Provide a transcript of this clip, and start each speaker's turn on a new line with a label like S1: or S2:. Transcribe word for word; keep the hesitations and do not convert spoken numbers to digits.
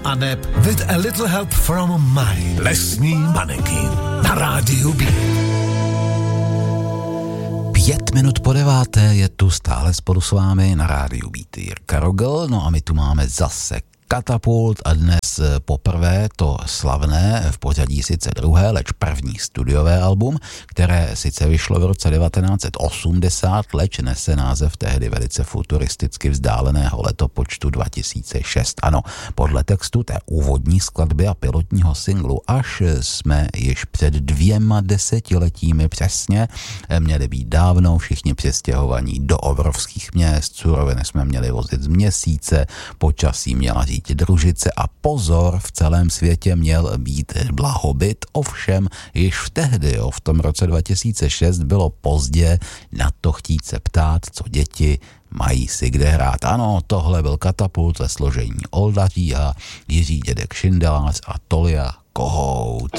S1: A neb With a Little Help from My lesní manekin na rádiu B.
S2: Pět minut po deváté je tu stále spolu s vámi na rádiu Beat Jirka Rogl, no a my tu máme zase Katapult a dnes poprvé to slavné, v pořadí sice druhé, leč první studiové album, které sice vyšlo v roce devatenáct set osmdesát, leč nese název tehdy velice futuristicky vzdáleného letopočtu dva tisíce šest. Ano, podle textu té úvodní skladby a pilotního singlu až jsme již před dvěma desetiletími přesně měli být dávno všichni přestěhovaní do obrovských měst, suroviny jsme měli vozit z Měsíce, počasí měla říct družice a pozor, v celém světě měl být blahobyt, ovšem již v tehdy, jo, v tom roce dva tisíce šest bylo pozdě na to chtít se ptát, co děti mají si kde hrát. Ano, tohle byl Katapult ve složení Oldaří a Jiří dědek Šindelář a Tolia Kohout.